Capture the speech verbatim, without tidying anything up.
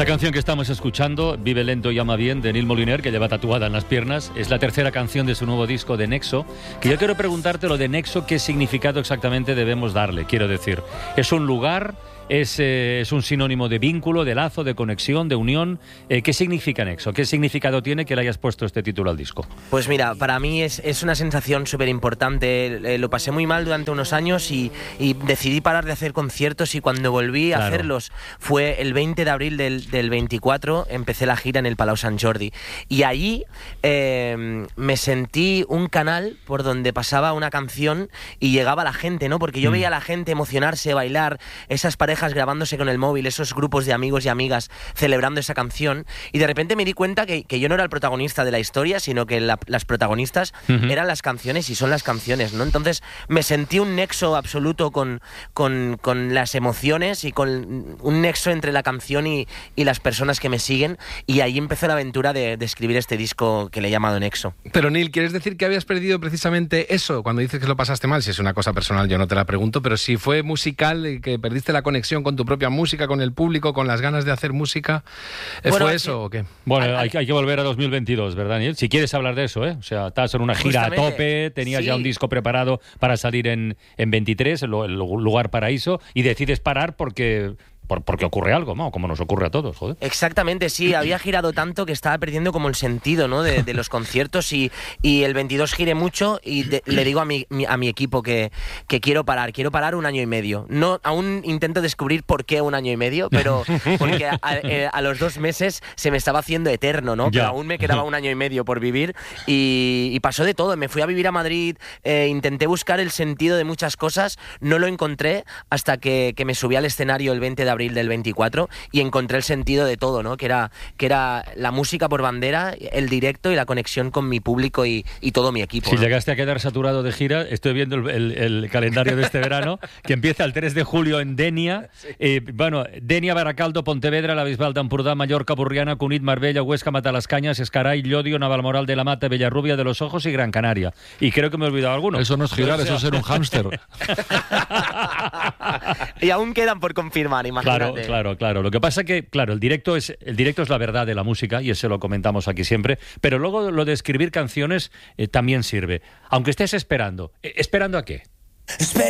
Esta canción que estamos escuchando, Vive lento y ama bien, de Neil Moliner, que lleva tatuada en las piernas, es la tercera canción de su nuevo disco de Nexo, que yo quiero preguntarte lo de Nexo, ¿qué significado exactamente debemos darle? Quiero decir, ¿es un lugar? Es, eh, es un sinónimo de vínculo, de lazo, de conexión, de unión. Eh, ¿Qué significa Nexo? ¿Qué significado tiene que le hayas puesto este título al disco? Pues mira, para mí es, es una sensación súper importante. Eh, lo pasé muy mal durante unos años y, y decidí parar de hacer conciertos, y cuando volví claro. a hacerlos fue el veinte de abril del, del veinticuatro, empecé la gira en el Palau Sant Jordi. Y allí eh, me sentí un canal por donde pasaba una canción y llegaba la gente, ¿no? Porque yo mm. veía a la gente emocionarse, bailar, esas parejas grabándose con el móvil, esos grupos de amigos y amigas celebrando esa canción, y de repente me di cuenta que, que yo no era el protagonista de la historia, sino que la, las protagonistas uh-huh. eran las canciones y son las canciones, ¿no? Entonces me sentí un nexo absoluto con, con, con las emociones y con un nexo entre la canción y, y las personas que me siguen, y ahí empezó la aventura de, de escribir este disco que le he llamado Nexo. Pero Neil, ¿quieres decir que habías perdido precisamente eso? Cuando dices que lo pasaste mal, si es una cosa personal yo no te la pregunto, pero si fue musical y que perdiste la conexión con tu propia música, con el público, con las ganas de hacer música, bueno, ¿fue eso que, o qué? Bueno, hay, hay que volver a dos mil veintidós, ¿verdad, Neil? Si quieres hablar de eso, ¿eh? O sea, estás en una gira a tope, tenías sí. ya un disco preparado para salir en, en veintitrés, el, el lugar paraíso, y decides parar porque... Por, porque ocurre algo, ¿no? Como nos ocurre a todos, joder. Exactamente, sí. Había girado tanto que estaba perdiendo como el sentido, ¿no? de, de los conciertos, y, y el veintidós giré mucho y de, le digo a mi, mi, a mi equipo que, que quiero parar, quiero parar un año y medio. No, aún intento descubrir por qué un año y medio, pero porque a, a, a los dos meses se me estaba haciendo eterno, ¿no? Pero aún me quedaba un año y medio por vivir, y, y pasó de todo. Me fui a vivir a Madrid, eh, intenté buscar el sentido de muchas cosas, no lo encontré hasta que, que me subí al escenario el veinte de abril del veinticuatro y encontré el sentido de todo, ¿no? Que era, que era la música por bandera, el directo y la conexión con mi público y, y todo mi equipo. Si ¿no? llegaste a quedar saturado de gira, estoy viendo el, el, el calendario de este verano, que empieza el tres de julio en Denia, sí. eh, bueno, Denia, Baracaldo, Pontevedra, la Bisbal d'Empordà, Mallorca, Burriana, Cunit, Marbella, Huesca, Matalascañas, Escaray, Llodio, Navalmoral de la Mata, Villarrubia de los Ojos y Gran Canaria. Y creo que me he olvidado alguno. Eso no es girar, o sea... eso es ser un hámster. Y aún quedan por confirmar, imagínate. Claro, claro, claro. Lo que pasa es que, claro, el directo es el directo es la verdad de la música, y eso lo comentamos aquí siempre, pero luego lo de escribir canciones eh, también sirve. Aunque estés esperando. ¿Esperando a qué?